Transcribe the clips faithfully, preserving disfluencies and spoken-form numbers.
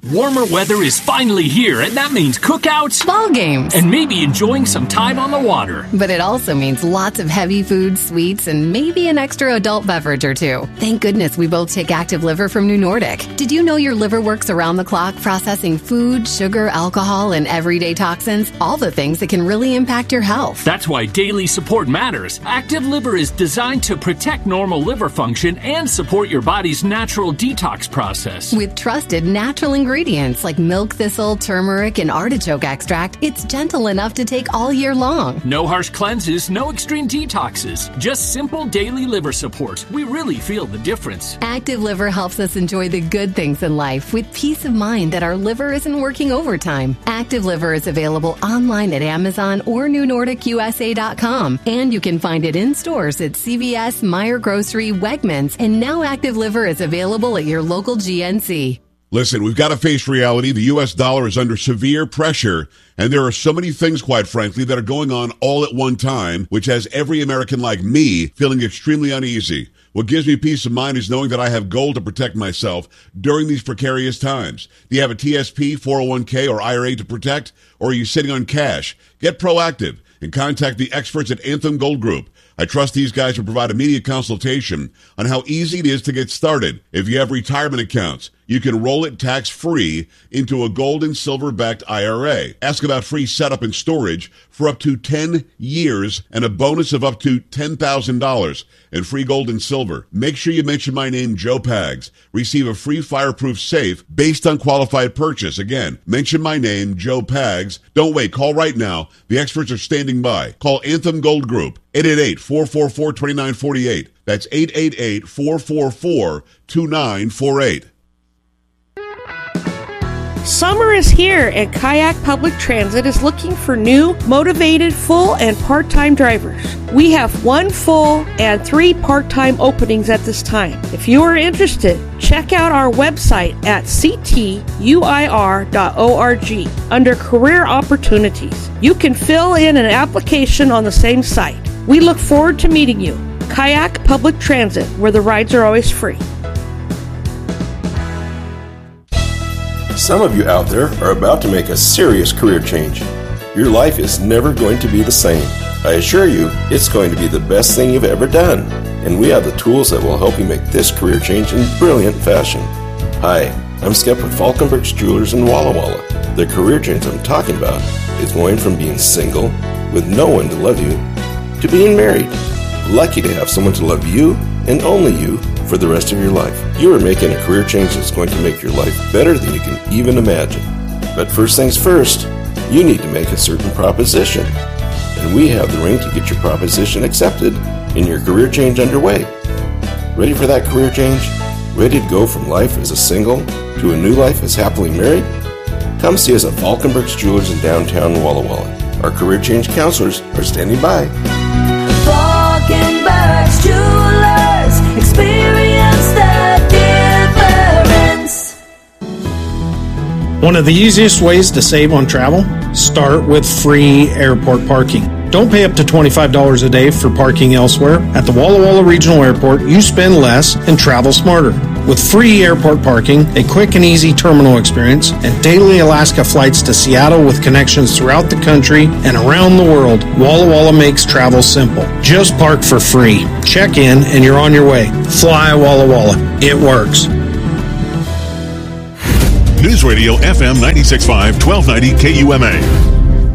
Warmer weather is finally here, and that means cookouts, ball games, and maybe enjoying some time on the water. But it also means lots of heavy food, sweets, and maybe an extra adult beverage or two. Thank goodness we both take Active Liver from New Nordic. Did you know your liver works around the clock processing food, sugar, alcohol, and everyday toxins? All the things that can really impact your health. That's why daily support matters. Active Liver is designed to protect normal liver function and support your body's natural detox process. With trusted natural ingredients like milk thistle, turmeric, and artichoke extract, it's gentle enough to take all year long. No harsh cleanses, no extreme detoxes. Just simple daily liver support. We really feel the difference. Active Liver helps us enjoy the good things in life with peace of mind that our liver isn't working overtime. Active Liver is available online at Amazon or new nordic u s a dot com. And you can find it in stores at C V S, Meijer Grocery, Wegmans, and now Active Liver is available at your local G N C. Listen, we've got to face reality. The U S dollar is under severe pressure, and there are so many things, quite frankly, that are going on all at one time, which has every American like me feeling extremely uneasy. What gives me peace of mind is knowing that I have gold to protect myself during these precarious times. Do you have a T S P, four oh one k, or I R A to protect, or are you sitting on cash? Get proactive and contact the experts at Anthem Gold Group. I trust these guys to provide immediate consultation on how easy it is to get started. If you have retirement accounts, you can roll it tax-free into a gold and silver-backed I R A. Ask about free setup and storage for up to ten years and a bonus of up to ten thousand dollars and free gold and silver. Make sure you mention my name, Joe Pags. Receive a free fireproof safe based on qualified purchase. Again, mention my name, Joe Pags. Don't wait. Call right now. The experts are standing by. Call Anthem Gold Group, eight eight eight, four four four, two nine four eight. That's eight eight eight, four four four, two nine four eight. Summer is here, and Kayak Public Transit is looking for new, motivated, full and part-time drivers. We have one full and three part-time openings at this time. If you are interested, check out our website at c t u i r dot org under Career Opportunities. You can fill in an application on the same site. We look forward to meeting you. Kayak Public Transit, where the rides are always free. Some of you out there are about to make a serious career change. Your life is never going to be the same. I assure you, it's going to be the best thing you've ever done. And we have the tools that will help you make this career change in brilliant fashion. Hi, I'm Skip with Falkenbergs Jewelers in Walla Walla. The career change I'm talking about is going from being single, with no one to love you, to being married. Lucky to have someone to love you, and only you, for the rest of your life. You are making a career change that's going to make your life better than you can even imagine. But first things first, you need to make a certain proposition. And we have the ring to get your proposition accepted and your career change underway. Ready for that career change? Ready to go from life as a single to a new life as happily married? Come see us at Falkenbergs Jewelers in downtown Walla Walla. Our career change counselors are standing by. Falkenbergs Jewelers, experience the difference. One of the easiest ways to save on travel, start with free airport parking. Don't pay up to twenty-five dollars a day for parking elsewhere. At the Walla Walla Regional Airport, you spend less and travel smarter. With free airport parking, a quick and easy terminal experience, and daily Alaska flights to Seattle with connections throughout the country and around the world, Walla Walla makes travel simple. Just park for free. Check in and you're on your way. Fly Walla Walla. It works. News Radio F M ninety-six point five, twelve ninety K U M A.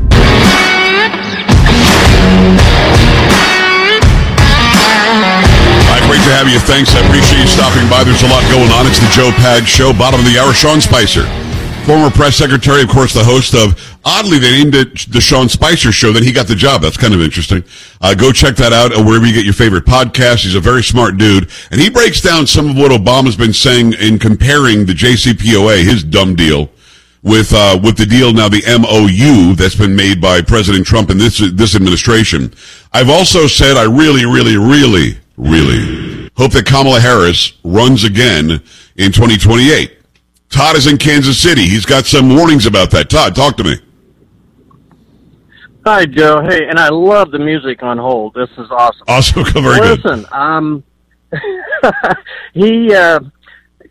Great to have you. Thanks. I appreciate you stopping by. There's a lot going on. It's the Joe Pags Show. Bottom of the hour, Sean Spicer, former press secretary, of course, the host of, oddly, they named it the Sean Spicer Show. Then he got the job. That's kind of interesting. Uh, go check that out wherever you get your favorite podcast. He's a very smart dude. And he breaks down some of what Obama's been saying in comparing the J C P O A, his dumb deal, with uh, with the deal now, the M O U that's been made by President Trump and this this administration. I've also said I really, really, really, really hope that Kamala Harris runs again in twenty twenty-eight. Todd is in Kansas City. He's got some warnings about that. Todd, talk to me. Hi, Joe. Hey, and I love the music on hold. This is awesome. Awesome. Very good. Listen, um, he, uh,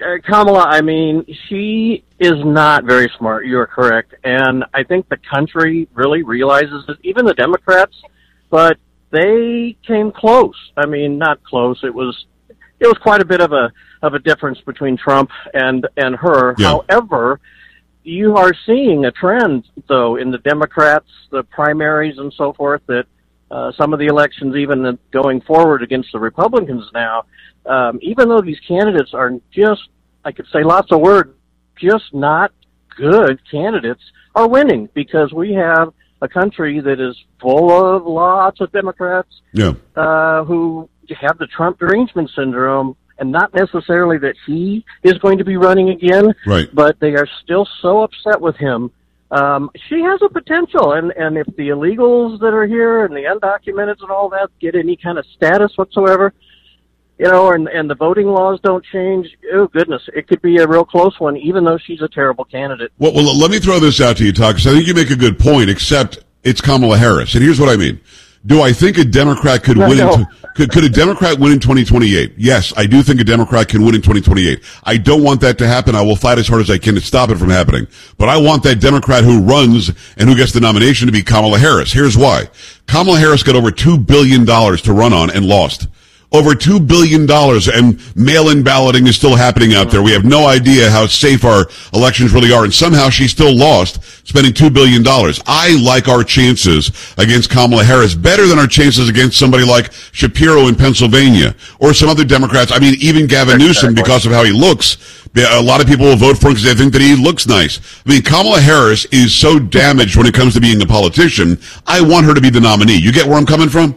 uh, Kamala, I mean, she is not very smart. You are correct. And I think the country really realizes it, even the Democrats, but they came close. I mean, not close. It was it was quite a bit of a of a difference between Trump and, and her. Yeah. However, you are seeing a trend, though, in the Democrats, the primaries and so forth, that uh, some of the elections, even going forward against the Republicans now, um, even though these candidates are just, I could say lots of words, just not good candidates, are winning because we have a country that is full of lots of Democrats Yeah. uh, who have the Trump derangement syndrome, and not necessarily that he is going to be running again, Right. but they are still so upset with him. Um, she has a potential, and, and if the illegals that are here and the undocumented and all that get any kind of status whatsoever, you know, and, and the voting laws don't change, oh, goodness, it could be a real close one, even though she's a terrible candidate. Well, well let me throw this out to you, Todd, because I think you make a good point, except it's Kamala Harris. And here's what I mean. Do I think a Democrat could No, win? no. In, could, could a Democrat win in twenty twenty-eight? Yes, I do think a Democrat can win in twenty twenty-eight. I don't want that to happen. I will fight as hard as I can to stop it from happening. But I want that Democrat who runs and who gets the nomination to be Kamala Harris. Here's why. Kamala Harris got over two billion dollars to run on and lost. Over two billion dollars, and mail-in balloting is still happening out there. We have no idea how safe our elections really are, and somehow she still lost, spending two billion dollars. I like our chances against Kamala Harris better than our chances against somebody like Shapiro in Pennsylvania, or some other Democrats. I mean, even Gavin Newsom, because of how he looks. A lot of people will vote for him because they think that he looks nice. I mean, Kamala Harris is so damaged when it comes to being a politician. I want her to be the nominee. You get where I'm coming from?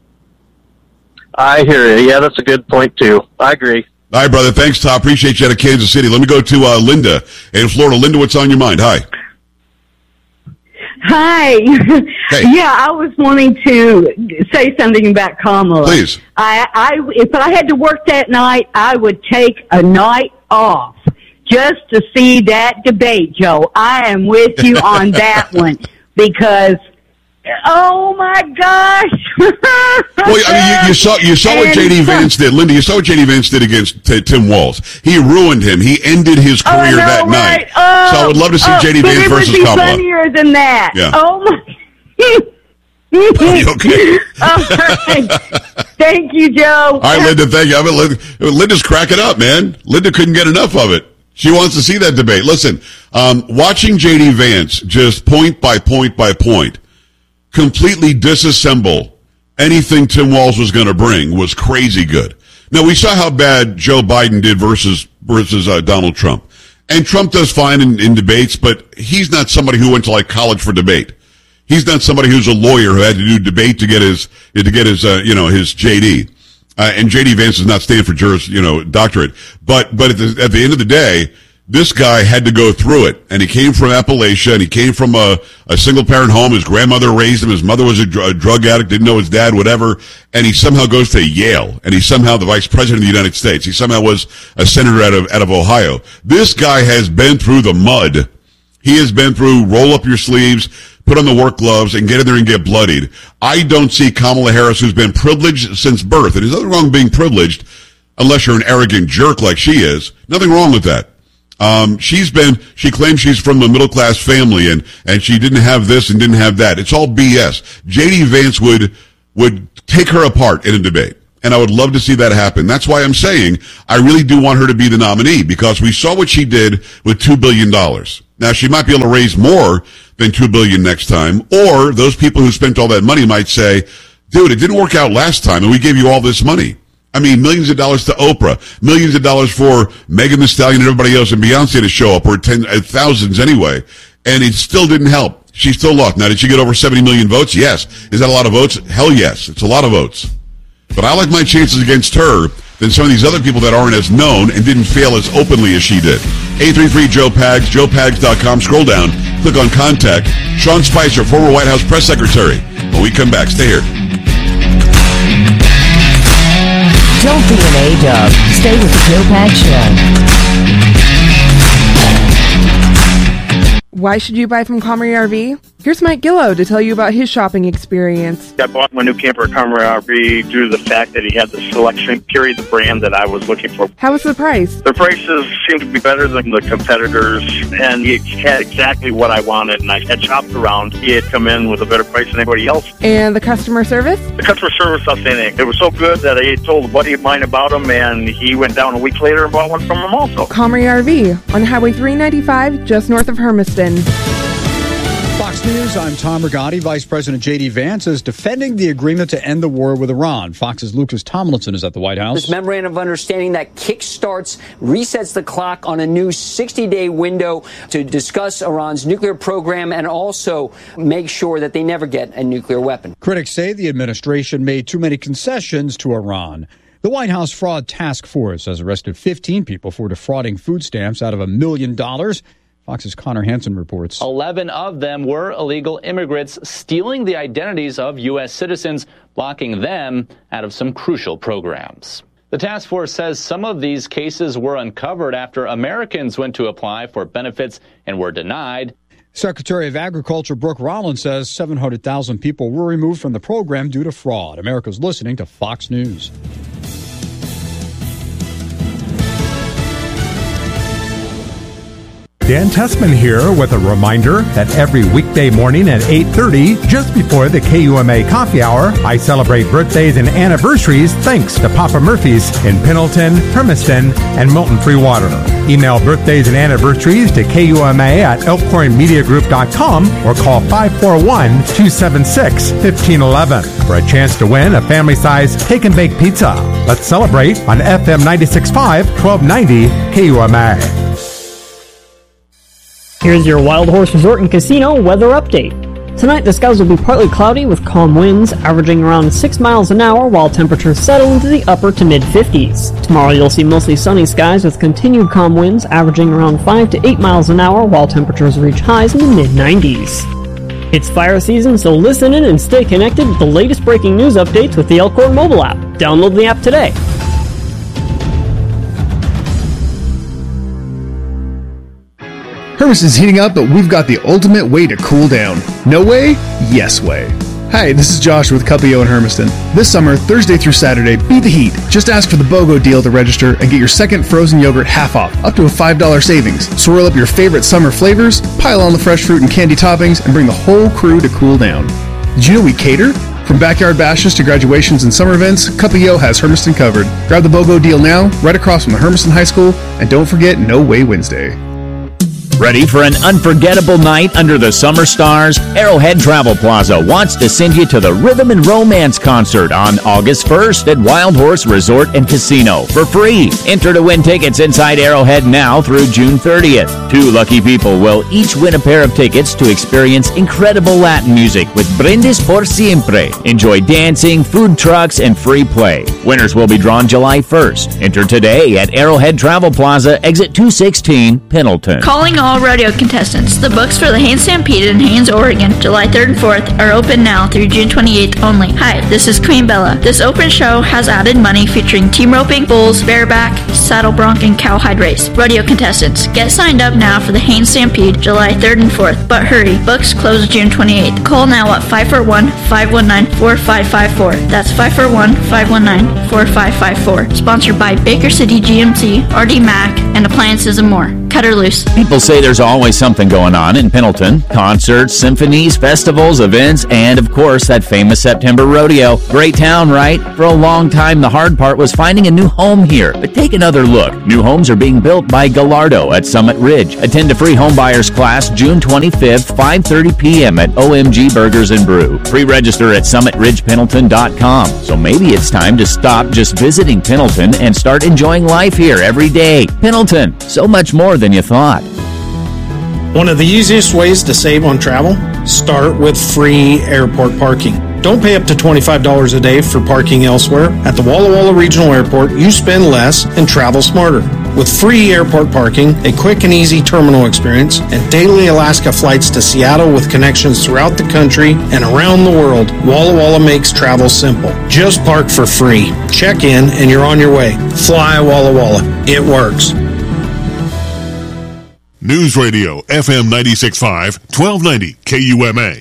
I hear you. Yeah, that's a good point, too. I agree. All right, brother. Thanks, Tom. Appreciate you out of Kansas City. Let me go to uh, Linda in Florida. Linda, what's on your mind? Hi. Hi. Hey. Yeah, I was wanting to say something about Kamala. Please. I, I, if I had to work that night, I would take a night off just to see that debate, Joe. I am with you on that one because, oh my gosh. Well, I mean, you, you saw you saw what And- J D Vance did, Linda. You saw what J D Vance did against t- Tim Walz. He ruined him. He ended his Oh, I career know, that right? night. Oh, so I would love to see oh, J D but Vance it versus would be Kamala. funnier than that. Yeah. Oh my. Are you okay? All right. Thank you, Joe. All right, Linda. Thank you. I mean, Linda, Linda's cracking up, man. Linda couldn't get enough of it. She wants to see that debate. Listen, um, watching J D Vance just point by point by point completely disassemble anything Tim Walz was going to bring was crazy good. Now, we saw how bad Joe Biden did versus versus uh, Donald Trump. And Trump does fine in, in debates, but he's not somebody who went to, like, college for debate. He's not somebody who's a lawyer who had to do debate to get his to get his uh, you know his J D. Uh, and J D Vance does not stand for juris, you know, doctorate. But but at the, at the end of the day, this guy had to go through it, and he came from Appalachia, and he came from a, a single-parent home. His grandmother raised him. His mother was a, dr- a drug addict, didn't know his dad, whatever. And he somehow goes to Yale, and he's somehow the vice president of the United States. He somehow was a senator out of out of Ohio. This guy has been through the mud. He has been through roll up your sleeves, put on the work gloves, and get in there and get bloodied. I don't see Kamala Harris, who's been privileged since birth, and there's nothing wrong with being privileged unless you're an arrogant jerk like she is. Nothing wrong with that. Um, she's been, she claims she's from a middle class family and, and she didn't have this and didn't have that. It's all B S. J D Vance would, would take her apart in a debate. And I would love to see that happen. That's why I'm saying I really do want her to be the nominee because we saw what she did with two billion dollars. Now she might be able to raise more than two billion dollars next time, or those people who spent all that money might say, dude, it didn't work out last time and we gave you all this money. I mean, millions of dollars to Oprah, millions of dollars for Megan Thee Stallion and everybody else and Beyonce to show up, or ten, uh, thousands anyway, and it still didn't help. She still lost. Now, did she get over seventy million votes? Yes. Is that a lot of votes? Hell yes. It's a lot of votes. But I like my chances against her than some of these other people that aren't as known and didn't fail as openly as she did. eight three three Joe Pags, joe pags dot com. Scroll down, click on Contact. Sean Spicer, former White House press secretary. When we come back, stay here. Don't be an A-dub. Stay with the Joe Pags Show. Why should you buy from Comrie R V? Here's Mike Gillow to tell you about his shopping experience. I bought my new camper at Comrie R V due to the fact that he had the selection, carried the brand that I was looking for. How was the price? The prices seemed to be better than the competitors, and he had exactly what I wanted, and I had shopped around. He had come in with a better price than anybody else. And the customer service? The customer service, outstanding. It was so good that I told a buddy of mine about him, and he went down a week later and bought one from him also. Comrie R V on Highway three ninety-five, just north of Hermiston. Fox News, I'm Tom Rigotti. Vice President J D. Vance is defending the agreement to end the war with Iran. Fox's Lucas Tomlinson is at the White House. This memorandum of understanding that kickstarts, resets the clock on a new sixty-day window to discuss Iran's nuclear program and also make sure that they never get a nuclear weapon. Critics say the administration made too many concessions to Iran. The White House Fraud Task Force has arrested fifteen people for defrauding food stamps out of a million dollars. Fox's Connor Hansen reports. eleven of them were illegal immigrants stealing the identities of U S citizens, blocking them out of some crucial programs. The task force says some of these cases were uncovered after Americans went to apply for benefits and were denied. Secretary of Agriculture Brooke Rollins says seven hundred thousand people were removed from the program due to fraud. America's listening to Fox News. Dan Tessman here with a reminder that every weekday morning at eight thirty, just before the K U M A Coffee Hour, I celebrate birthdays and anniversaries thanks to Papa Murphy's in Pendleton, Hermiston, and Milton Free Water. Email birthdays and anniversaries to K U M A at elkhorn media group dot com or call five four one, two seven six, one five one one for a chance to win a family-size take and bake pizza. Let's celebrate on F M ninety-six point five, twelve ninety K U M A. Here's your Wild Horse Resort and Casino weather update. Tonight, the skies will be partly cloudy with calm winds, averaging around six miles an hour, while temperatures settle into the upper to mid-fifties. Tomorrow, you'll see mostly sunny skies with continued calm winds, averaging around five to eight miles an hour, while temperatures reach highs in the mid-nineties. It's fire season, so listen in and stay connected with the latest breaking news updates with the Elkhorn mobile app. Download the app today. Hermiston's heating up, but we've got the ultimate way to cool down. No way? Yes way. Hi, this is Josh with Cupio in Hermiston. This summer, Thursday through Saturday, beat the heat. Just ask for the BOGO deal to register and get your second frozen yogurt half off, up to a five dollars savings. Swirl up your favorite summer flavors, pile on the fresh fruit and candy toppings, and bring the whole crew to cool down. Did you know we cater? From backyard bashes to graduations and summer events, Cupio has Hermiston covered. Grab the BOGO deal now, right across from the Hermiston High School, and don't forget No Way Wednesday. Ready for an unforgettable night under the summer stars? Arrowhead Travel Plaza wants to send you to the Rhythm and Romance concert on August first at Wild Horse Resort and Casino for free. Enter to win tickets inside Arrowhead now through June thirtieth. Two lucky people will each win a pair of tickets to experience incredible Latin music with Brindis por Siempre. Enjoy dancing, food trucks, and free play. Winners will be drawn July first. Enter today at Arrowhead Travel Plaza, exit two sixteen, Pendleton. Calling all rodeo contestants. The books for the Haines Stampede in Haines, Oregon, July third and fourth are open now through June twenty-eighth only. Hi, this is Queen Bella. This open show has added money featuring team roping, bulls, bareback, saddle bronc, and cowhide race. Rodeo contestants, get signed up now for the Haines Stampede July third and fourth. But hurry, books close June twenty-eighth. Call now at five four one, five one nine, four five five four. That's five four one, five one nine, four five five four. Sponsored by Baker City G M C, R D Mac, and Appliances and More. Cut her loose. People say there's always something going on in Pendleton. Concerts, symphonies, festivals, events, and of course that famous September rodeo. Great town, right? For a long time, the hard part was finding a new home here. But take another look. New homes are being built by Gallardo at Summit Ridge. Attend a free homebuyers class June twenty-fifth, five thirty p.m. at O M G Burgers and Brew. Pre-register at summit ridge pendleton dot com. So maybe it's time to stop just visiting Pendleton and start enjoying life here every day. Pendleton, so much more than you thought. One of the easiest ways to save on travel? Start with free airport parking. Don't pay up to twenty-five dollars a day for parking elsewhere. At the Walla Walla Regional Airport, you spend less and travel smarter. With free airport parking, a quick and easy terminal experience, and daily Alaska flights to Seattle with connections throughout the country and around the world, Walla Walla makes travel simple. Just park for free. Check in and you're on your way. Fly Walla Walla. It works. News Radio, F M ninety-six point five, twelve ninety K U M A.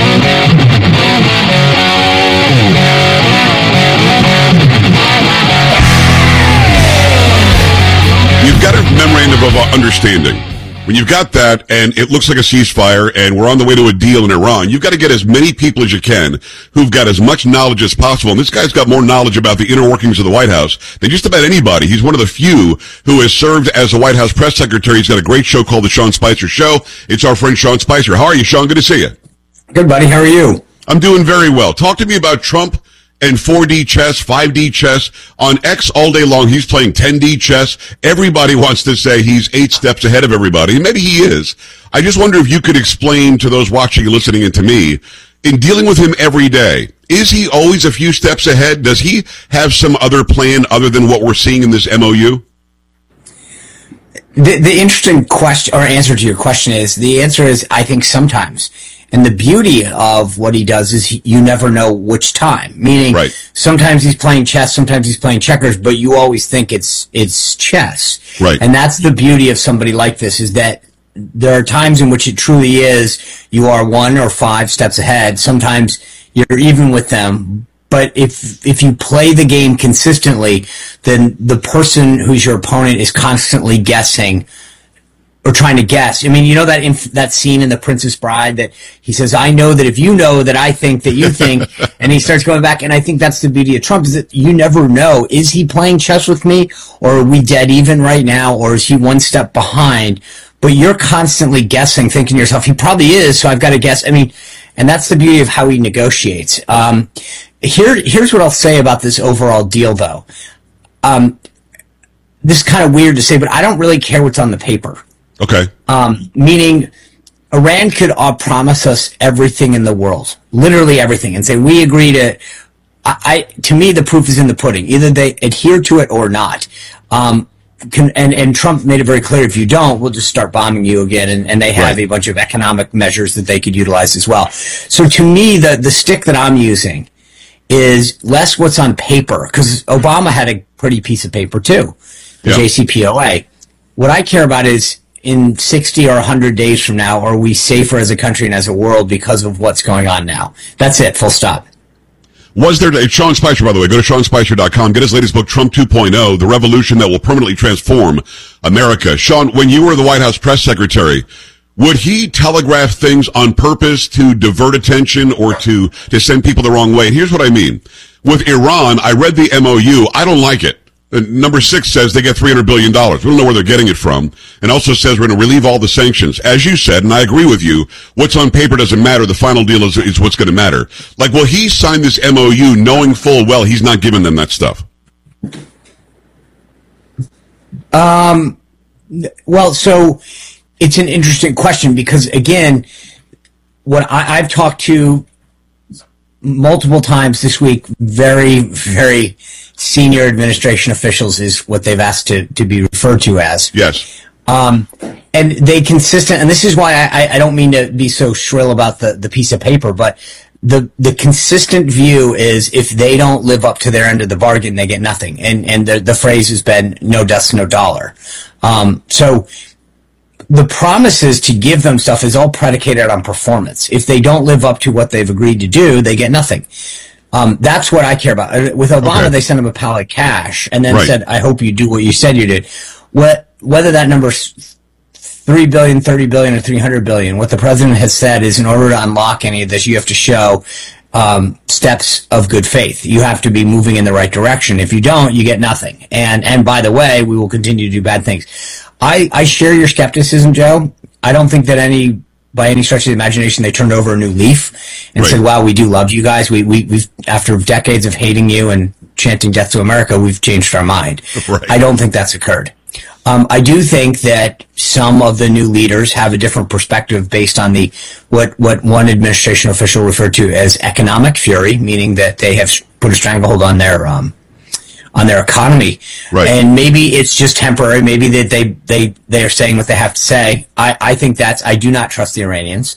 You've got a memorandum of understanding. When you've got that, and it looks like a ceasefire, and we're on the way to a deal in Iran, you've got to get as many people as you can who've got as much knowledge as possible. And this guy's got more knowledge about the inner workings of the White House than just about anybody. He's one of the few who has served as a White House press secretary. He's got a great show called The Sean Spicer Show. It's our friend Sean Spicer. How are you, Sean? Good to see you. Good, buddy. How are you? I'm doing very well. Talk to me about Trump and four D chess, five D chess. On X all day long, he's playing ten D chess. Everybody wants to say he's eight steps ahead of everybody, and maybe he is. I just wonder if you could explain to those watching and listening and to me, in dealing with him every day, is he always a few steps ahead? Does he have some other plan other than what we're seeing in this M O U? The, the interesting question, or answer to your question is, the answer is, I think sometimes. And the beauty of what he does is he, you never know which time. Meaning, right. Sometimes he's playing chess, sometimes he's playing checkers, but you always think it's it's chess. Right. And that's the beauty of somebody like this, is that there are times in which it truly is you are one or five steps ahead. Sometimes you're even with them. But if if you play the game consistently, then the person who's your opponent is constantly guessing or trying to guess. I mean, you know that inf- that scene in The Princess Bride that he says, I know that if you know that I think that you think, and he starts going back. And I think that's the beauty of Trump, is that you never know. Is he playing chess with me, or are we dead even right now, or is he one step behind? But you're constantly guessing, thinking to yourself, he probably is, so I've got to guess. I mean, and that's the beauty of how he negotiates. Um, here, here's what I'll say about this overall deal, though. Um, this is kind of weird to say, but I don't really care what's on the paper. Okay. Um, meaning, Iran could uh, promise us everything in the world, literally everything, and say, we agree to, I, I, to me, the proof is in the pudding. Either they adhere to it or not. Um, can, and, and Trump made it very clear, if you don't, we'll just start bombing you again, and, and they have right. a bunch of economic measures that they could utilize as well. So to me, the, the stick that I'm using is less what's on paper, because Obama had a pretty piece of paper too, the yeah. J C P O A. What I care about is, in sixty or one hundred days from now, are we safer as a country and as a world because of what's going on now? That's it, full stop. Was there, it's Sean Spicer, by the way, go to sean spicer dot com, get his latest book, Trump two point oh, The Revolution That Will Permanently Transform America. Sean, when you were the White House press secretary, would he telegraph things on purpose to divert attention or to, to send people the wrong way? And here's what I mean. With Iran, I read the M O U, I don't like it. Number six says they get three hundred billion dollars. We don't know where they're getting it from. And also says we're going to relieve all the sanctions. As you said, and I agree with you, what's on paper doesn't matter. The final deal is, is what's going to matter. Like, will he sign this M O U knowing full well he's not giving them that stuff? Um, well, so it's an interesting question because, again, what I, I've talked to multiple times this week, very, very senior administration officials is what they've asked to, to be referred to as. Yes. Um, and they consistent, and this is why I, I don't mean to be so shrill about the, the piece of paper, but the, the consistent view is if they don't live up to their end of the bargain, they get nothing. And, and the, the phrase has been no dust, no dollar. Um, so the promises to give them stuff is all predicated on performance. If they don't live up to what they've agreed to do, they get nothing. Um, that's what I care about. With Obama, okay. They sent him a pile of cash and then right. said, I hope you do what you said you did. What, whether that number's three billion, thirty billion, or three hundred billion, what the president has said is in order to unlock any of this, you have to show um, steps of good faith. You have to be moving in the right direction. If you don't, you get nothing. And, and by the way, we will continue to do bad things. I, I share your skepticism, Joe. I don't think that any, by any stretch of the imagination, they turned over a new leaf and right. said, wow, we do love you guys. We, we, we've, after decades of hating you and chanting death to America, we've changed our mind. Right. I don't think that's occurred. Um, I do think that some of the new leaders have a different perspective based on the, what, what one administration official referred to as economic fury, meaning that they have put a stranglehold on their, um, on their economy. Right. And maybe it's just temporary. Maybe that they, they, they are saying what they have to say. I, I think that's, I do not trust the Iranians.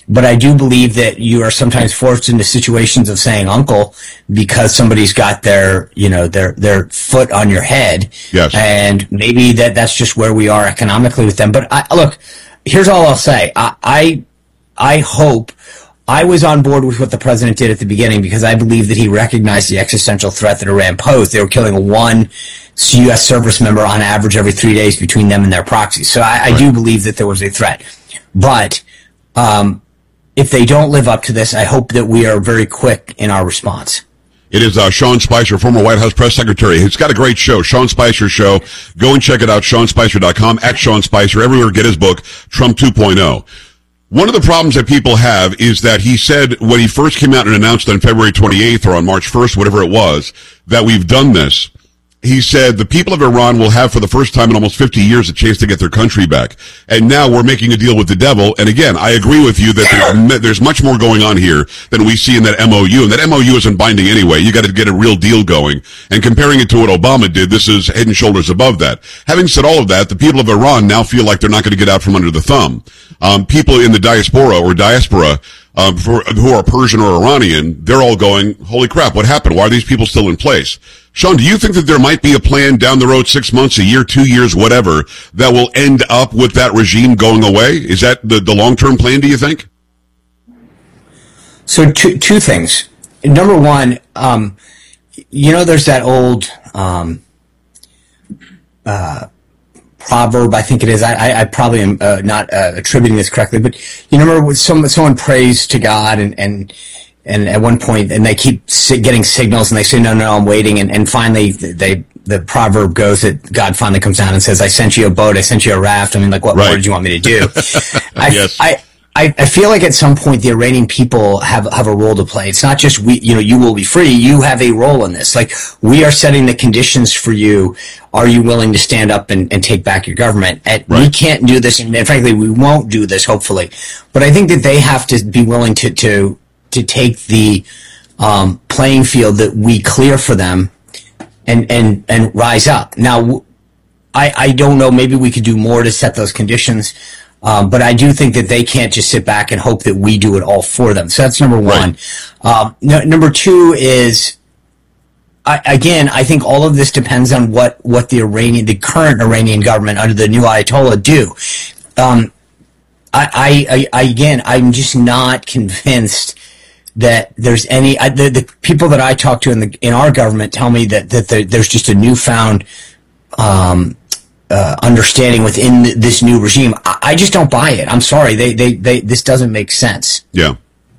but I do believe that you are sometimes forced into situations of saying uncle because somebody's got their, you know, their, their foot on your head. Yes. And maybe that that's just where we are economically with them. But I, look, here's all I'll say. I, I, I hope I was on board with what the president did at the beginning because I believe that he recognized the existential threat that Iran posed. They were killing one U S service member on average every three days between them and their proxies. So I, I right. do believe that there was a threat. But um, if they don't live up to this, I hope that we are very quick in our response. It is uh, Sean Spicer, former White House press secretary. He's got a great show, Sean Spicer Show. Go and check it out, sean spicer dot com, at Sean Spicer, everywhere. Get his book, Trump two point oh. One of the problems that people have is that he said when he first came out and announced on February twenty-eighth or on March first, whatever it was, that we've done this. He said the people of Iran will have for the first time in almost fifty years a chance to get their country back. And now we're making a deal with the devil. And again, I agree with you that there's, there's much more going on here than we see in that M O U. And that M O U isn't binding anyway. You got to get a real deal going. And comparing it to what Obama did, this is head and shoulders above that. Having said all of that, the people of Iran now feel like they're not going to get out from under the thumb. Um, people in the diaspora or diaspora Um, for, who are Persian or Iranian, they're all going, holy crap, what happened? Why are these people still in place? Sean, do you think that there might be a plan down the road, six months, a year, two years, whatever, that will end up with that regime going away? Is that the, the long-term plan, do you think? So two, two things. Number one, um, you know, there's that old, um, uh, proverb, I think it is. I, I, I probably am uh, not uh, attributing this correctly, but you remember when someone, someone prays to God and, and, and at one point, and they keep si- getting signals and they say, no, no, I'm waiting. And, and finally they, the proverb goes that God finally comes down and says, I sent you a boat, I sent you a raft. I mean, like, what right. more did you want me to do? I, yes. I, I, I feel like at some point the Iranian people have, have a role to play. It's not just we, you know, you will be free. You have a role in this. Like, we are setting the conditions for you. Are you willing to stand up and, and take back your government? And right. We can't do this, and frankly, we won't do this, hopefully. But I think that they have to be willing to, to, to take the, um, playing field that we clear for them and, and, and rise up. Now, I, I don't know, maybe we could do more to set those conditions. Um, but I do think that they can't just sit back and hope that we do it all for them. So that's number one. Right. Um, no, number two is, I, again, I think all of this depends on what, what the Iranian, the current Iranian government under the new Ayatollah do. Um, I, I, I, again, I'm just not convinced that there's any, I, the, the people that I talk to in the, in our government tell me that, that there, there's just a newfound, um, Uh, understanding within th- this new regime. I-, I just don't buy it. I'm sorry. They, they, they, this doesn't make sense. Yeah.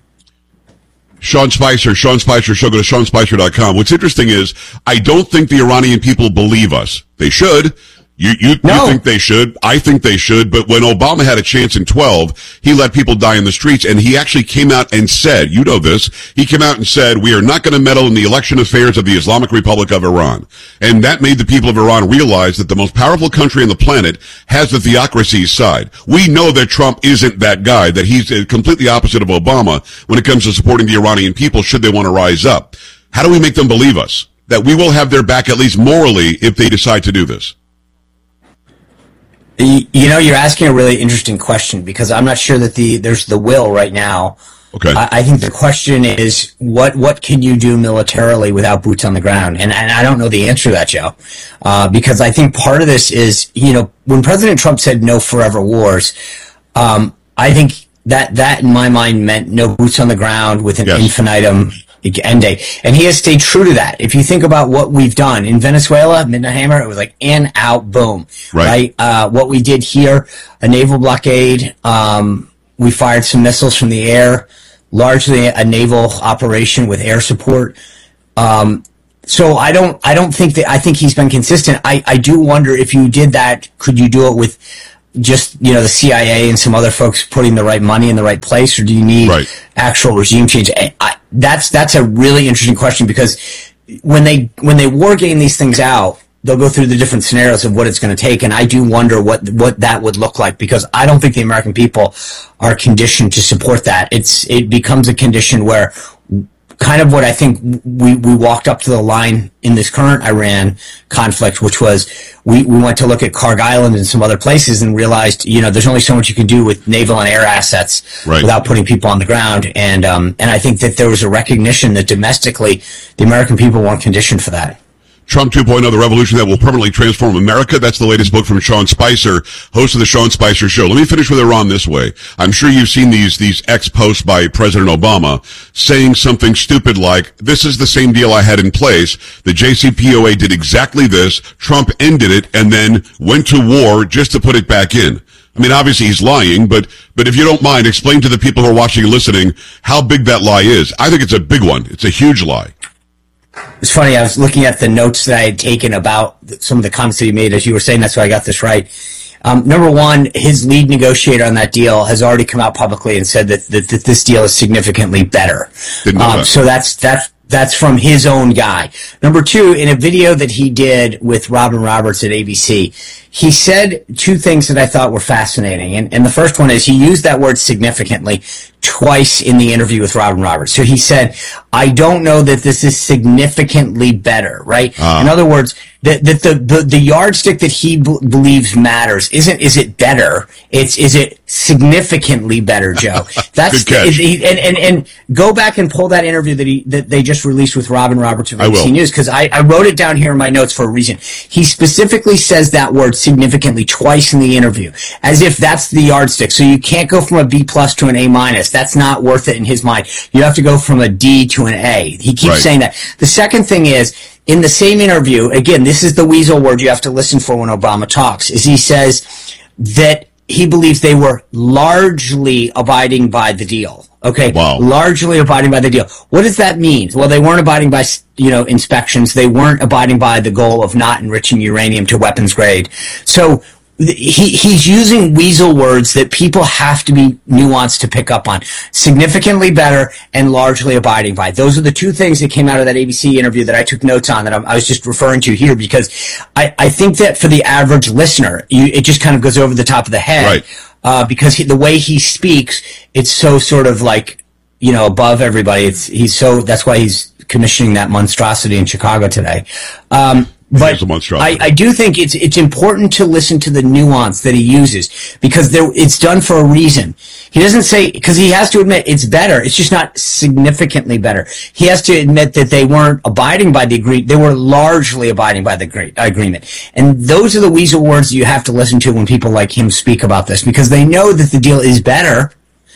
Sean Spicer, Sean Spicer Show. Go to sean spicer dot com. What's interesting is I don't think the Iranian people believe us. They should. You, you, no. you think they should. I think they should. But when Obama had a chance in twelve, he let people die in the streets, and he actually came out and said, you know this, he came out and said, we are not going to meddle in the election affairs of the Islamic Republic of Iran. And that made the people of Iran realize that the most powerful country on the planet has the theocracy's side. We know that Trump isn't that guy, that he's completely opposite of Obama when it comes to supporting the Iranian people should they want to rise up. How do we make them believe us? That we will have their back, at least morally, if they decide to do this? You know, you're asking a really interesting question because I'm not sure that the there's the will right now. Okay. I, I think the question is what what can you do militarily without boots on the ground? And, and I don't know the answer to that, Joe, uh, because I think part of this is, you know, when President Trump said no forever wars, um, I think that that in my mind meant no boots on the ground with an yes. infinitum end date. And he has stayed true to that. If you think about what we've done in Venezuela, Midnight Hammer, it was like in, out, boom. Right. right? Uh, what we did here, a naval blockade, um, we fired some missiles from the air, largely a naval operation with air support. Um, so I don't, I don't think that, I think he's been consistent. I, I do wonder if you did that, could you do it with just, you know, the C I A and some other folks putting the right money in the right place, or do you need right. actual regime change? I, I, that's, that's a really interesting question because when they, when they war game these things out, they'll go through the different scenarios of what it's going to take. And I do wonder what, what that would look like because I don't think the American people are conditioned to support that. It's, it becomes a condition where kind of what I think we, we walked up to the line in this current Iran conflict, which was we, we went to look at Karg Island and some other places and realized, you know, there's only so much you can do with naval and air assets right. without putting people on the ground. And, um, and I think that there was a recognition that domestically the American people weren't conditioned for that. Trump two point oh, The Revolution That Will Permanently Transform America. That's the latest book from Sean Spicer, host of the Sean Spicer Show. Let me finish with Iran this way. I'm sure you've seen these, these ex-posts by President Obama saying something stupid like, this is the same deal I had in place. The J C P O A did exactly this. Trump ended it and then went to war just to put it back in. I mean, obviously he's lying, but, but if you don't mind, explain to the people who are watching and listening how big that lie is. I think it's a big one. It's a huge lie. It's funny, I was looking at the notes that I had taken about some of the comments that he made as you were saying, that's why I got this right. Um, number one, his lead negotiator on that deal has already come out publicly and said that, that, that this deal is significantly better. Didn't know um, that. So that's, that's, that's from his own guy. Number two, in a video that he did with Robin Roberts at A B C, he said two things that I thought were fascinating. And, and the first one is he used that word significantly twice in the interview with Robin Roberts. So he said, I don't know that this is significantly better, right? Uh. In other words, that the, the, the, the yardstick that he b- believes matters isn't, is it better? It's, is it significantly better, Joe? That's, Good catch. The, and, and, and go back and pull that interview that he, that they just released with Robin Roberts of A B C News, because I, I wrote it down here in my notes for a reason. He specifically says that word significantly twice in the interview, as if that's the yardstick. So you can't go from a B plus to an A minus. That's not worth it in his mind. You have to go from a D to an A. He keeps Right. saying that. The second thing is, in the same interview, again, this is the weasel word you have to listen for when Obama talks, is he says that he believes they were largely abiding by the deal. Okay. Wow. Largely abiding by the deal. What does that mean? Well, they weren't abiding by, you know, inspections. They weren't abiding by the goal of not enriching uranium to weapons grade. So he, he's using weasel words that people have to be nuanced to pick up on. Significantly better and largely abiding by. Those are the two things that came out of that A B C interview that I took notes on that I'm, I was just referring to here, because I, I think that for the average listener, you, it just kind of goes over the top of the head. Right. Uh, because he, the way he speaks, it's so sort of like, you know, above everybody. It's, he's so, that's why he's commissioning that monstrosity in Chicago today. Um, But I, I do think it's it's important to listen to the nuance that he uses, because there it's done for a reason. He doesn't say, because he has to admit it's better. It's just not significantly better. He has to admit that they weren't abiding by the agreement. They were largely abiding by the agree- agreement. And those are the weasel words that you have to listen to when people like him speak about this, because they know that the deal is better.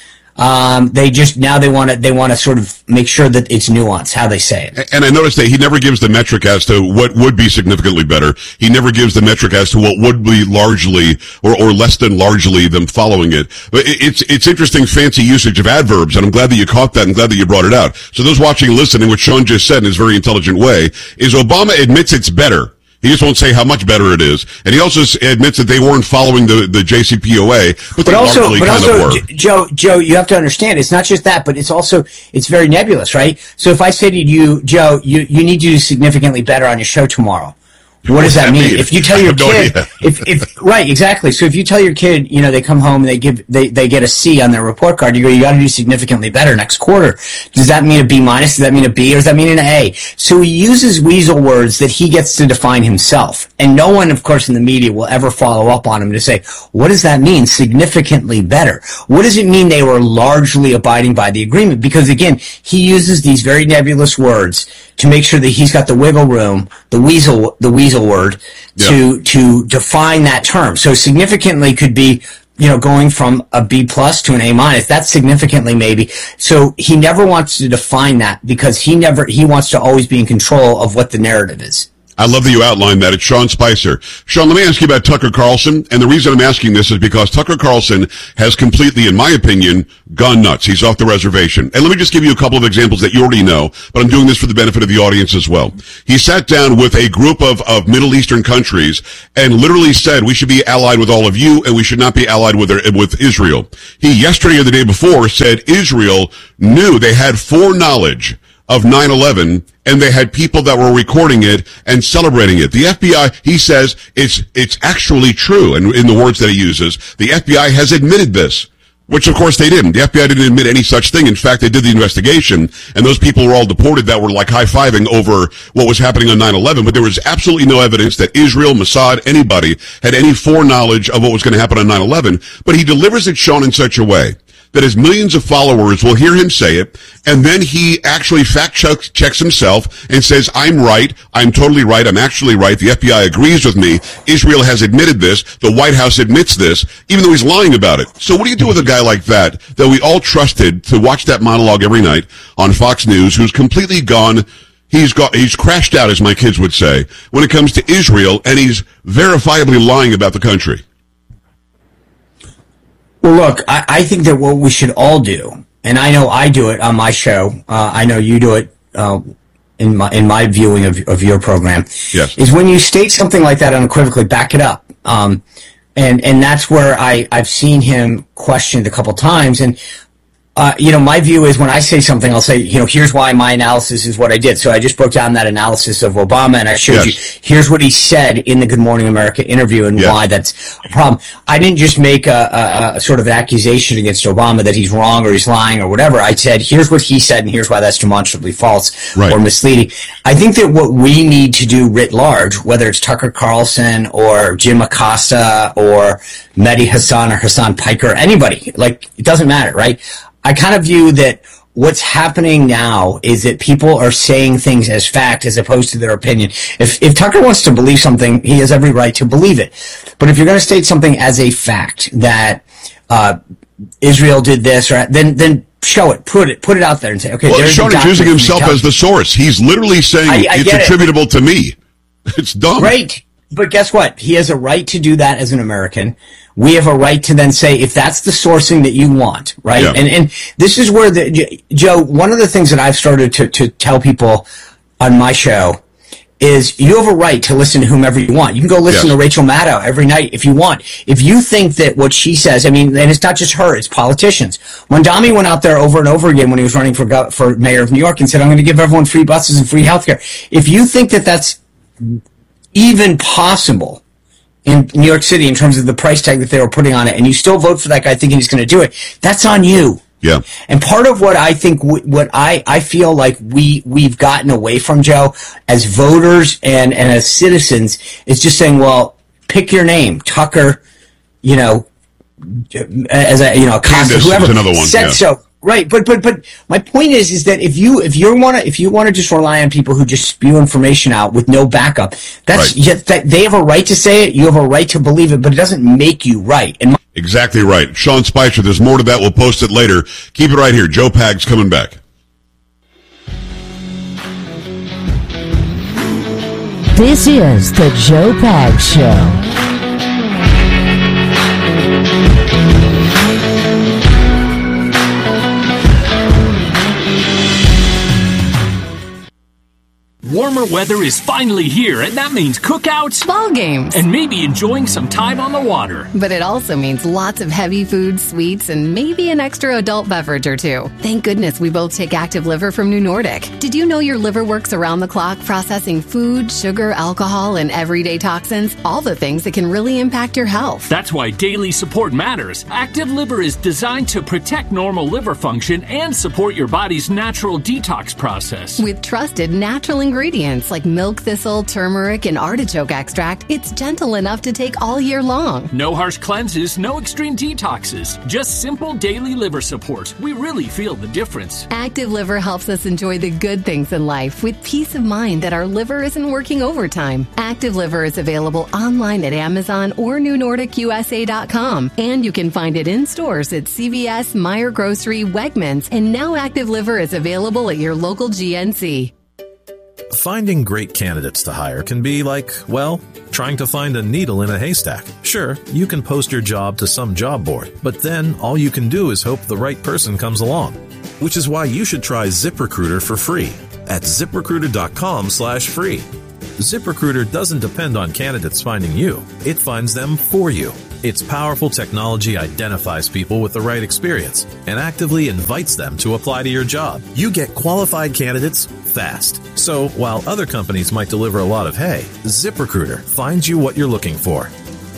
Um, they just, now they want to, they want to sort of make sure that it's nuanced, how they say it. And I noticed that he never gives the metric as to what would be significantly better. He never gives the metric as to what would be largely or, or less than largely them following it. But it's, it's interesting, fancy usage of adverbs, and I'm glad that you caught that and glad that you brought it out. So those watching and listening, what Sean just said in his very intelligent way, is Obama admits it's better. He just won't say how much better it is. And he also admits that they weren't following the, the J C P O A, but, But they also, largely but kind also, of were. J- Joe, Joe, you have to understand, it's not just that, but it's also, it's very nebulous, right? So if I say to you, Joe, you, you need to do significantly better on your show tomorrow. What does that mean? If you tell I your have no kid, idea. if, if, right, exactly. So if you tell your kid, you know, they come home and they give, they, they get a C on their report card, you go, you gotta do significantly better next quarter. Does that mean a B minus? Does that mean a B? Or does that mean an A? So he uses weasel words that he gets to define himself. And no one, of course, in the media will ever follow up on him to say, what does that mean? Significantly better. What does it mean they were largely abiding by the agreement? Because again, he uses these very nebulous words to make sure that he's got the wiggle room, the weasel, the weasel word, to, Yeah. to define that term. So significantly could be, you know, going from a B plus to an A minus. That's significantly maybe. So he never wants to define that, because he never, he wants to always be in control of what the narrative is. I love that you outlined that. It's Sean Spicer. Sean, let me ask you about Tucker Carlson. And the reason I'm asking this is because Tucker Carlson has completely, in my opinion, gone nuts. He's off the reservation. And let me just give you a couple of examples that you already know, but I'm doing this for the benefit of the audience as well. He sat down with a group of, of Middle Eastern countries and literally said we should be allied with all of you and we should not be allied with, with Israel. He, yesterday or the day before, said Israel knew, they had foreknowledge of nine eleven, and they had people that were recording it and celebrating it. The F B I, he says, it's it's actually true, and in the words that he uses, the F B I has admitted this. Which, of course, they didn't. The F B I didn't admit any such thing. In fact, they did the investigation, and those people were all deported that were like high-fiving over what was happening on nine eleven, but there was absolutely no evidence that Israel, Mossad, anybody had any foreknowledge of what was going to happen on nine eleven. But he delivers it, Sean, in such a way that his millions of followers will hear him say it, and then he actually fact checks, checks himself and says, I'm right, I'm totally right, I'm actually right, the F B I agrees with me, Israel has admitted this, the White House admits this, even though he's lying about it. So what do you do with a guy like that, that we all trusted to watch that monologue every night on Fox News, who's completely gone, he's got, he's crashed out, as my kids would say, when it comes to Israel, and he's verifiably lying about the country? Well, look, I, I think that what we should all do, and I know I do it on my show, uh, I know you do it uh, in my in my viewing of, of your program, yes. is when you state something like that unequivocally, back it up. Um, and and that's where I, I've seen him questioned a couple times. And, uh, you know, my view is when I say something, I'll say, you know, here's why my analysis is what I did. So I just broke down that analysis of Obama, and I showed yes. you, here's what he said in the Good Morning America interview and yes. why that's a problem. I didn't just make a, a, a sort of an accusation against Obama that he's wrong or he's lying or whatever. I said, here's what he said, and here's why that's demonstrably false right. or misleading. I think that what we need to do writ large, whether it's Tucker Carlson or Jim Acosta or Mehdi Hassan or Hassan Piker, or anybody, like, it doesn't matter, right? I kind of view that what's happening now is that people are saying things as fact as opposed to their opinion. If if Tucker wants to believe something, he has every right to believe it. But if you're going to state something as a fact that uh, Israel did this, or then then show it, put it, put it out there, and say, okay. Well, there's Sean is using himself as the source. He's literally saying I, I it's attributable it. to me. It's dumb, right? But guess what? He has a right to do that as an American. We have a right to then say, if that's the sourcing that you want, right? Yeah. And and this is where the, Joe, one of the things that I've started to, to tell people on my show is you have a right to listen to whomever you want. You can go listen yes. to Rachel Maddow every night if you want. If you think that what she says, I mean, and it's not just her, it's politicians. Mondami went out there over and over again when he was running for for mayor of New York and said, I'm going to give everyone free buses and free healthcare. If you think that that's even possible in New York City in terms of the price tag that they were putting on it, and you still vote for that guy thinking he's going to do it, that's on you. Yeah. And part of what I think, what I, I feel like we, we've gotten away from, Joe, as voters and, and as citizens, is just saying, well, pick your name, Tucker, you know, as a, you know, Acosta, whoever another one, said yeah. so. Right, but but but my point is is that if you if you want to if you want to just rely on people who just spew information out with no backup, that's right. just, that they have a right to say it, you have a right to believe it, but it doesn't make you right. And my- exactly right, Sean Spicer. There's more to that. We'll post it later. Keep it right here. Joe Pags coming back. This is the Joe Pags Show. Warmer weather is finally here, and that means cookouts, ball games, and maybe enjoying some time on the water. But it also means lots of heavy food, sweets, and maybe an extra adult beverage or two. Thank goodness we both take Active Liver from New Nordic. Did you know your liver works around the clock processing food, sugar, alcohol, and everyday toxins? All the things that can really impact your health. That's why daily support matters. Active Liver is designed to protect normal liver function and support your body's natural detox process. With trusted natural ingredients. Ingredients like milk thistle, turmeric, and artichoke extract, it's gentle enough to take all year long. No harsh cleanses, no extreme detoxes, just simple daily liver support. We really feel the difference. Active Liver helps us enjoy the good things in life with peace of mind that our liver isn't working overtime. Active Liver is available online at Amazon or new nordic u s a dot com, and you can find it in stores at C V S, Meijer Grocery, Wegmans, and now Active Liver is available at your local G N C. Finding great candidates to hire can be like, well, trying to find a needle in a haystack. Sure, you can post your job to some job board, but then all you can do is hope the right person comes along. Which is why you should try ZipRecruiter for free at ZipRecruiter.com slash free. ZipRecruiter doesn't depend on candidates finding you. It finds them for you. Its powerful technology identifies people with the right experience and actively invites them to apply to your job. You get qualified candidates fast. So while other companies might deliver a lot of hay, ZipRecruiter finds you what you're looking for.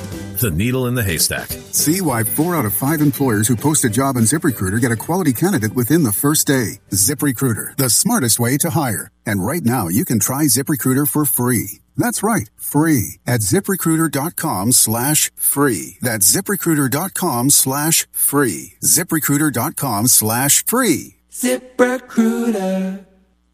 the needle in the haystack. See why four out of five employers who post a job on ZipRecruiter get a quality candidate within the first day. ZipRecruiter, the smartest way to hire. And right now, you can try ZipRecruiter for free. That's right, free at ZipRecruiter.com slash free. That's ZipRecruiter.com slash free. ZipRecruiter.com slash free. ZipRecruiter.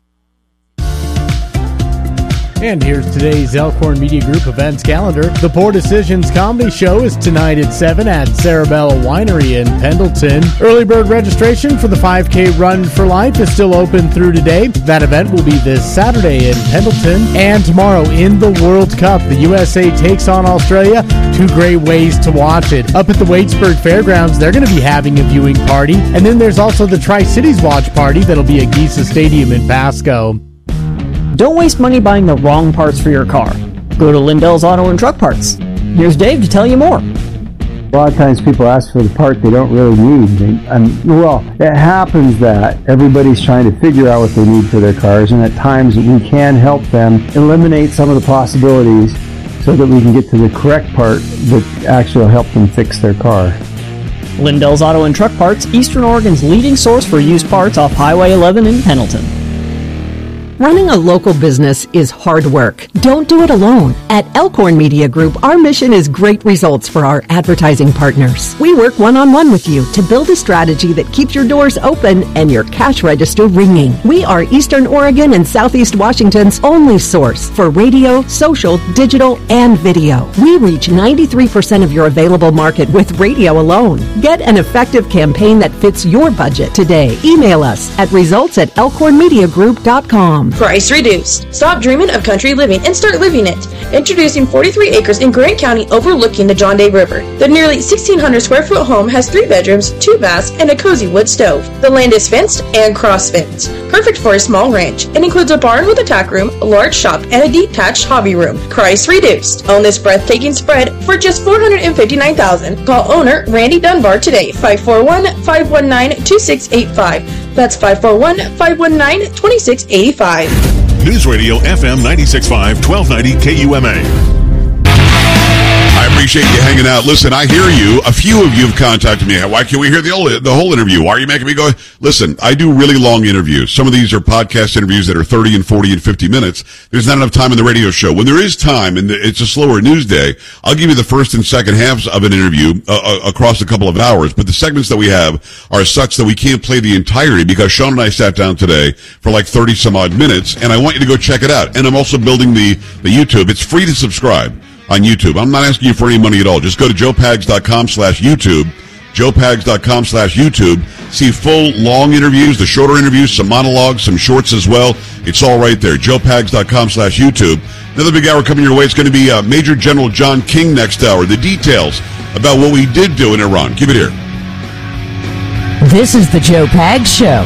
And here's today's Elkhorn Media Group events calendar. The Poor Decisions Comedy Show is tonight at seven at Sarabella Winery in Pendleton. Early bird registration for the five K Run for Life is still open through today. That event will be this Saturday in Pendleton. And tomorrow in the World Cup, the U S A takes on Australia. Two great ways to watch it. Up at the Waitsburg Fairgrounds, they're going to be having a viewing party. And then there's also the Tri-Cities Watch Party that'll be at Giesa Stadium in Pasco. Don't waste money buying the wrong parts for your car. Go to Lindell's Auto and Truck Parts. Here's Dave to tell you more. A lot of times people ask for the part they don't really need. They, and, well, it happens that everybody's trying to figure out what they need for their cars, and at times we can help them eliminate some of the possibilities so that we can get to the correct part that actually will help them fix their car. Lindell's Auto and Truck Parts, Eastern Oregon's leading source for used parts off Highway eleven in Pendleton. Running a local business is hard work. Don't do it alone. At Elkhorn Media Group, our mission is great results for our advertising partners. We work one-on-one with you to build a strategy that keeps your doors open and your cash register ringing. We are Eastern Oregon and Southeast Washington's only source for radio, social, digital, and video. We reach ninety-three percent of your available market with radio alone. Get an effective campaign that fits your budget today. Email us at results at elkhorn media group dot com. Price reduced. Stop dreaming of country living and start living it. Introducing forty-three acres in Grant County overlooking the John Day River. The nearly sixteen hundred square foot home has three bedrooms, two baths, and a cozy wood stove. The land is fenced and cross-fenced. Perfect for a small ranch. It includes a barn with a tack room, a large shop, and a detached hobby room. Price reduced. Own this breathtaking spread for just four hundred fifty-nine thousand dollars. Call owner Randy Dunbar today, five four one, five one nine, two six eight five. That's five four one, five one nine, two six eight five. News Radio F M ninety-six point five, twelve ninety K U M A. I appreciate you hanging out. Listen, I hear you. A few of you have contacted me. Why can't we hear the whole, the whole interview? Why are you making me go? Listen, I do really long interviews. Some of these are podcast interviews that are thirty and forty and fifty minutes. There's not enough time in the radio show. When there is time and it's a slower news day, I'll give you the first and second halves of an interview uh, across a couple of hours. But the segments that we have are such that we can't play the entirety because Sean and I sat down today for like thirty some odd minutes, and I want you to go check it out. And I'm also building the, the YouTube. It's free to subscribe on YouTube. I'm not asking you for any money at all. Just go to joepags.com slash YouTube, joepags.com slash YouTube. See full, long interviews, the shorter interviews, some monologues, some shorts as well. It's all right there. joepags.com slash YouTube. Another big hour coming your way. It's going to be uh, Major General John King next hour. The details about what we did do in Iran. Keep it here. This is the Joe Pags Show.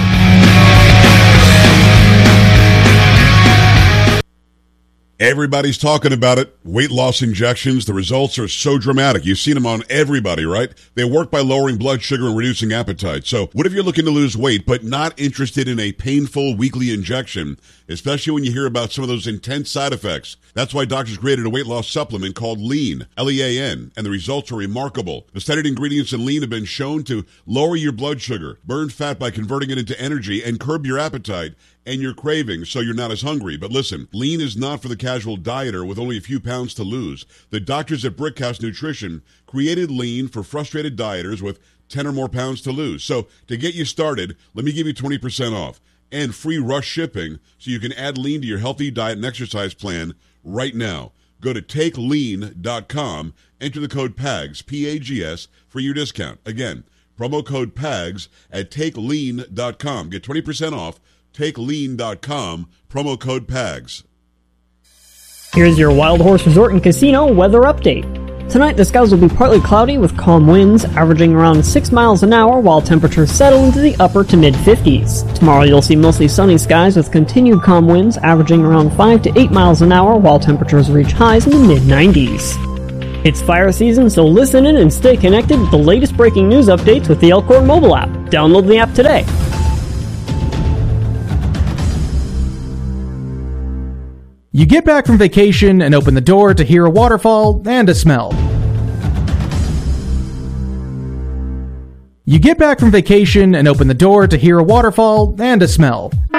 Everybody's talking about it. Weight loss injections. The results are so dramatic. You've seen them on everybody, right? They work by lowering blood sugar and reducing appetite. So what if you're looking to lose weight but not interested in a painful weekly injection, especially when you hear about some of those intense side effects? That's why doctors created a weight loss supplement called Lean, L E A N, and the results are remarkable. The studied ingredients in Lean have been shown to lower your blood sugar, burn fat by converting it into energy, and curb your appetite and your cravings so you're not as hungry. But listen, Lean is not for the casual dieter with only a few pounds to lose. The doctors at Brickhouse Nutrition created Lean for frustrated dieters with ten or more pounds to lose. So to get you started, let me give you twenty percent off and free rush shipping so you can add Lean to your healthy diet and exercise plan right now. Go to take lean dot com, enter the code PAGS, P A G S, for your discount. Again, promo code PAGS at take lean dot com. Get twenty percent off. take lean dot com, promo code PAGS. Here's your Wild Horse Resort and Casino weather update. Tonight, the skies will be partly cloudy with calm winds, averaging around six miles an hour, while temperatures settle into the upper to mid-fifties. Tomorrow, you'll see mostly sunny skies with continued calm winds, averaging around five to eight miles an hour, while temperatures reach highs in the mid-nineties. It's fire season, so listen in and stay connected with the latest breaking news updates with the Elkhorn mobile app. Download the app today. You get back from vacation and open the door to hear a waterfall and a smell. You get back from vacation and open the door to hear a waterfall and a smell.